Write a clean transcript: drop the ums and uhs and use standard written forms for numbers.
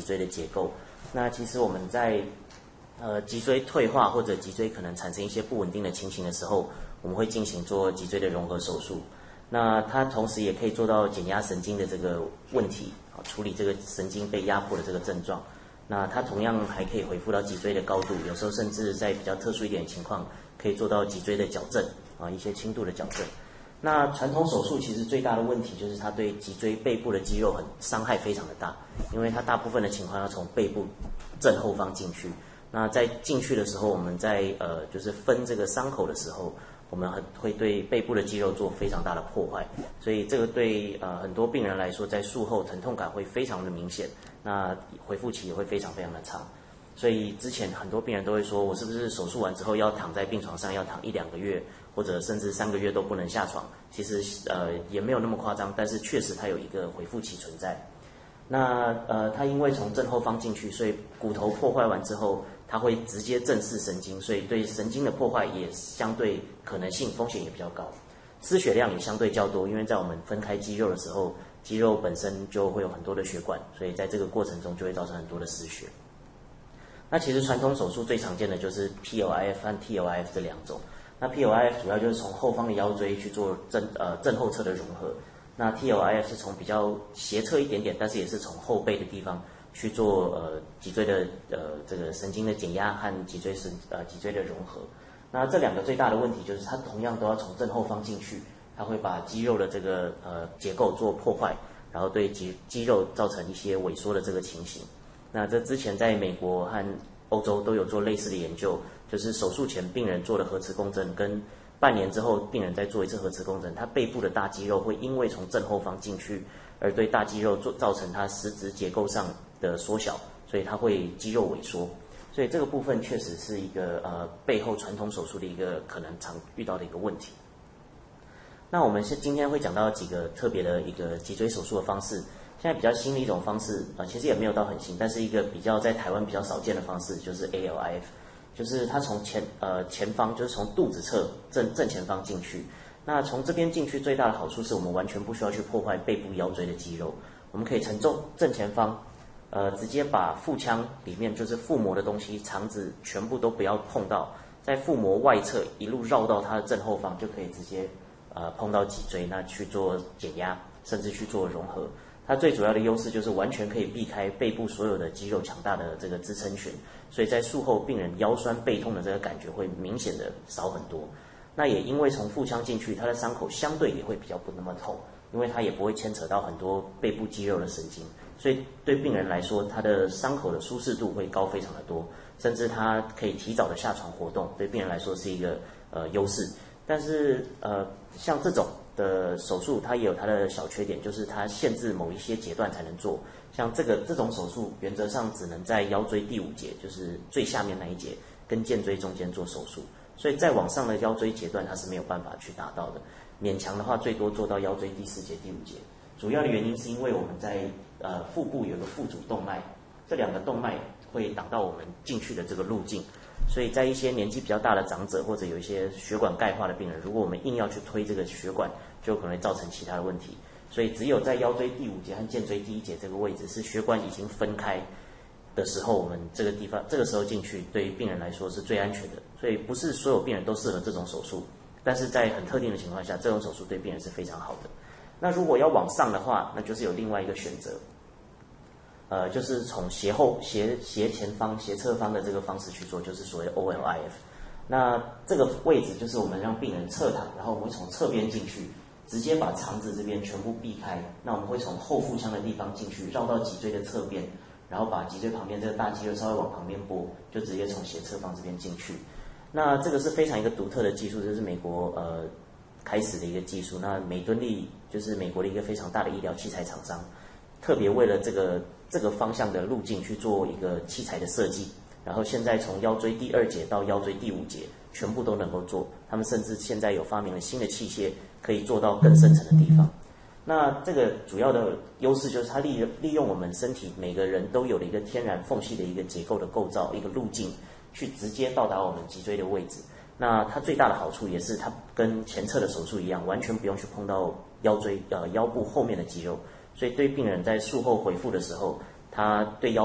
椎的结构。那其实我们在脊椎退化或者脊椎可能产生一些不稳定的情形的时候，我们会进行做脊椎的融合手术。那它同时也可以做到减压神经的这个问题，处理这个神经被压迫的这个症状。那它同样还可以恢复到脊椎的高度，有时候甚至在比较特殊一点的情况，可以做到脊椎的矫正一些轻度的矫正。那传统手术其实最大的问题就是它对脊椎背部的肌肉伤害非常的大，因为它大部分的情况要从背部正后方进去。那在进去的时候，我们在就是分这个伤口的时候，我们会对背部的肌肉做非常大的破坏，所以这个对很多病人来说，在术后疼痛感会非常的明显，那恢复期也会非常非常的长。所以之前很多病人都会说，我是不是手术完之后要躺在病床上要躺1-2个月，或者甚至3个月都不能下床？其实也没有那么夸张，但是确实它有一个恢复期存在。那它因为从正后方进去，所以骨头破坏完之后，它会直接正视神经，所以对神经的破坏也相对可能性风险也比较高，失血量也相对较多，因为在我们分开肌肉的时候，肌肉本身就会有很多的血管，所以在这个过程中就会造成很多的失血。那其实传统手术最常见的就是 PLIF 和 TLIF 这2种。那 PLIF 主要就是从后方的腰椎去做正后侧的融合，那 TLIF 是从比较斜侧一点点，但是也是从后背的地方去做脊椎的这个神经的减压和脊椎的融合。那这2个最大的问题就是它同样都要从正后方进去，它会把肌肉的这个结构做破坏，然后对肌肉造成一些萎缩的这个情形。那这之前在美国和欧洲都有做类似的研究，就是手术前病人做了核磁共振，跟半年之后病人再做一次核磁共振，他背部的大肌肉会因为从正后方进去，而对大肌肉造成它实质结构上的缩小，所以它会肌肉萎缩。所以这个部分确实是一个背后传统手术的一个可能常遇到的一个问题。那我们今天会讲到几个特别的一个脊椎手术的方式。现在比较新的一种方式其实也没有到很新，但是一个比较在台湾比较少见的方式就是 ALIF， 就是它从前方，就是从肚子侧正前方进去。那从这边进去最大的好处是我们完全不需要去破坏背部腰椎的肌肉，我们可以从正前方直接把腹腔里面就是腹膜的东西肠子全部都不要碰到，在腹膜外侧一路绕到它的正后方，就可以直接碰到脊椎，那去做减压甚至去做融合。它最主要的优势就是完全可以避开背部所有的肌肉强大的这个支撑群，所以在术后病人腰酸背痛的这个感觉会明显的少很多。那也因为从腹腔进去，它的伤口相对也会比较不那么痛，因为它也不会牵扯到很多背部肌肉的神经，所以对病人来说，他的伤口的舒适度会高非常的多，甚至他可以提早的下床活动，对病人来说是一个优势。但是像这种的手术，它也有它的小缺点，就是它限制某一些节段才能做。像这种手术，原则上只能在腰椎第5节，就是最下面那一节，跟肩椎中间做手术。所以再往上的腰椎节段，它是没有办法去达到的。勉强的话，最多做到腰椎第4节、第5节。主要的原因是因为我们在腹部有个腹主动脉，这2个动脉会挡到我们进去的这个路径。所以在一些年纪比较大的长者，或者有一些血管钙化的病人，如果我们硬要去推这个血管，就可能会造成其他的问题。所以只有在腰椎第5节和肩椎第1节这个位置是血管已经分开的时候，我们这个地方这个时候进去，对于病人来说是最安全的。所以不是所有病人都适合这种手术，但是在很特定的情况下，这种手术对病人是非常好的。那如果要往上的话，那就是有另外一个选择。就是从斜前方、斜侧方的这个方式去做，就是所谓的 OLIF。那这个位置就是我们让病人侧躺，然后我们会从侧边进去，直接把肠子这边全部避开。那我们会从后腹腔的地方进去，绕到脊椎的侧边，然后把脊椎旁边这个大肌肉稍微往旁边拨，就直接从斜侧方这边进去。那这个是非常一个独特的技术，这是美国开始的一个技术。那美敦力就是美国的一个非常大的医疗器材厂商，特别为了这个方向的路径去做一个器材的设计，然后现在从腰椎第2节到腰椎第5节全部都能够做，他们甚至现在有发明了新的器械，可以做到更深层的地方。那这个主要的优势就是它利用我们身体每个人都有的一个天然缝隙的一个结构的构造，一个路径，去直接到达我们脊椎的位置。那它最大的好处也是它跟前侧的手术一样，完全不用去碰到腰部后面的肌肉，所以对病人在术后恢复的时候，他对腰